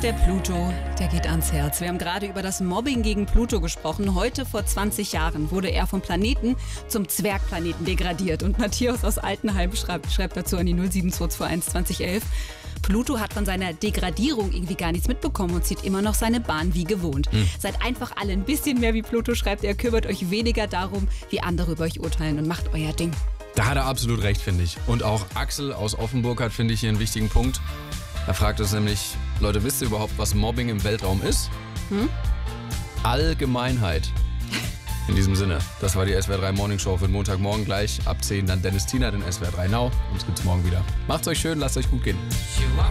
Der Pluto, der geht ans Herz. Wir haben gerade über das Mobbing gegen Pluto gesprochen. Heute vor 20 Jahren wurde er vom Planeten zum Zwergplaneten degradiert. Und Matthias aus Altenheim schreibt dazu an die 07221 2011. Pluto hat von seiner Degradierung irgendwie gar nichts mitbekommen und zieht immer noch seine Bahn wie gewohnt. Seid einfach alle ein bisschen mehr wie Pluto, schreibt er. Kümmert euch weniger darum, wie andere über euch urteilen und macht euer Ding. Da hat er absolut recht, finde ich. Und auch Axel aus Offenburg hat, finde ich, hier einen wichtigen Punkt. Er fragt uns nämlich, Leute, wisst ihr überhaupt, was Mobbing im Weltraum ist? Allgemeinheit. In diesem Sinne, das war die SWR 3 Morning Show für den Montagmorgen gleich ab 10. Dann Dennis Tiener, den SWR 3 Now. Uns gibt's morgen wieder. Macht's euch schön, lasst euch gut gehen.